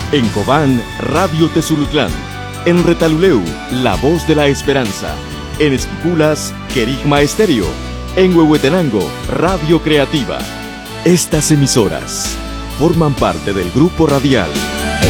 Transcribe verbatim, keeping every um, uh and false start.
En Cobán, Radio Tezulutlán. En Retaluleu, La Voz de la Esperanza. En Esquipulas, Querigma Estéreo. En Huehuetenango, Radio Creativa. Estas emisoras forman parte del grupo radial